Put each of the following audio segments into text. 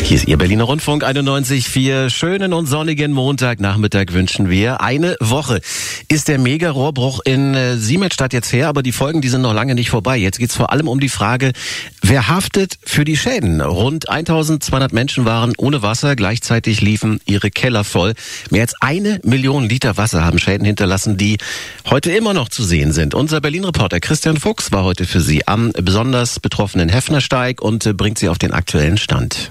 Hier ist Ihr Berliner Rundfunk 91.4. Schönen und sonnigen Montagnachmittag wünschen wir. Eine Woche ist der Mega-Rohrbruch in Siemensstadt jetzt her, aber die Folgen, die sind noch lange nicht vorbei. Jetzt geht's vor allem um die Frage, wer haftet für die Schäden? Rund 1200 Menschen waren ohne Wasser, gleichzeitig liefen ihre Keller voll. Mehr als 1 Million Liter Wasser haben Schäden hinterlassen, die heute immer noch zu sehen sind. Unser Berlin-Reporter Christian Fuchs war heute für Sie am besonders betroffenen Heffnersteig und bringt Sie auf den aktuellen Stand.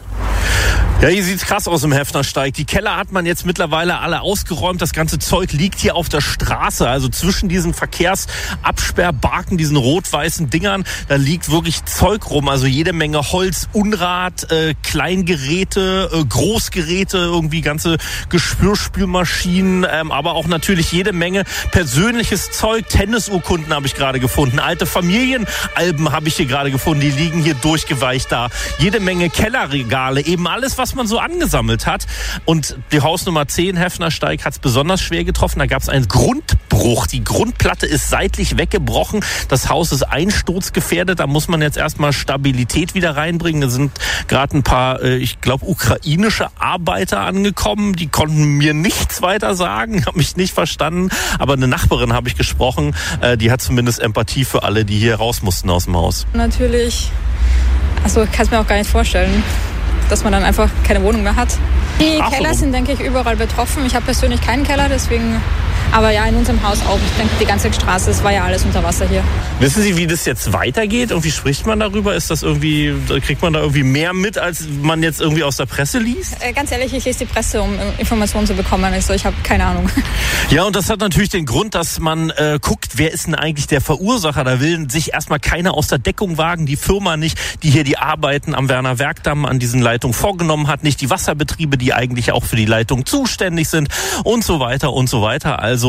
Ja, hier sieht's krass aus im Heffnersteig. Die Keller hat man jetzt mittlerweile alle ausgeräumt. Das ganze Zeug liegt hier auf der Straße, also zwischen diesen Verkehrsabsperrbarken, diesen rot-weißen Dingern. Da liegt wirklich Zeug rum, also jede Menge Holz, Unrat, Kleingeräte, Großgeräte, irgendwie ganze Geschirrspülmaschinen, aber auch natürlich jede Menge persönliches Zeug. Tennisurkunden habe ich gerade gefunden, alte Familienalben habe ich hier gerade gefunden, die liegen hier durchgeweicht da. Jede Menge Kellerregale, eben alles, was man so angesammelt hat. Und die Hausnummer 10, Heffnersteig, hat es besonders schwer getroffen. Da gab es einen Grundbruch. Die Grundplatte ist seitlich weggebrochen. Das Haus ist einsturzgefährdet. Da muss man jetzt erstmal Stabilität wieder reinbringen. Da sind gerade ein paar, ich glaube, ukrainische Arbeiter angekommen. Die konnten mir nichts weiter sagen, habe mich nicht verstanden. Aber eine Nachbarin habe ich gesprochen. Die hat zumindest Empathie für alle, die hier raus mussten aus dem Haus. Natürlich. Also ich kann es mir auch gar nicht vorstellen, dass man dann einfach keine Wohnung mehr hat. Die Keller sind, denke ich, überall betroffen. Ich habe persönlich keinen Keller, deswegen... Aber ja, in unserem Haus auch. Ich denke, die ganze Straße, es war ja alles unter Wasser hier. Wissen Sie, wie das jetzt weitergeht? Und wie spricht man darüber? Ist das irgendwie, kriegt man da irgendwie mehr mit, als man jetzt irgendwie aus der Presse liest? Ganz ehrlich, ich lese die Presse, um Informationen zu bekommen. Also ich habe keine Ahnung. Ja, und das hat natürlich den Grund, dass man guckt, wer ist denn eigentlich der Verursacher? Da will sich erstmal keiner aus der Deckung wagen. Die Firma nicht, die hier die Arbeiten am Werner Werkdamm an diesen Leitungen vorgenommen hat. Nicht die Wasserbetriebe, die eigentlich auch für die Leitung zuständig sind und so weiter und so weiter. Also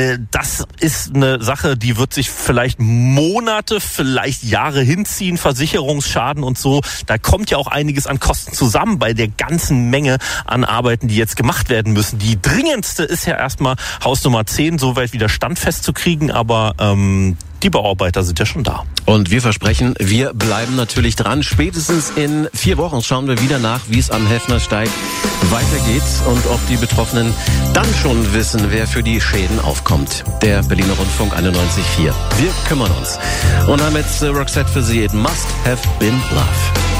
das ist eine Sache, die wird sich vielleicht Monate, vielleicht Jahre hinziehen, Versicherungsschaden und so. Da kommt ja auch einiges an Kosten zusammen bei der ganzen Menge an Arbeiten, die jetzt gemacht werden müssen. Die dringendste ist ja erstmal Hausnummer 10, soweit wieder standfest zu kriegen, aber die Bauarbeiter sind ja schon da. Und wir versprechen, wir bleiben natürlich dran. Spätestens in 4 Wochen schauen wir wieder nach, wie es am Heffnersteig weitergeht und ob die Betroffenen dann schon wissen, wer für die Schäden aufkommt. Der Berliner Rundfunk 91.4. Wir kümmern uns. Und haben jetzt Roxette für Sie. It must have been love.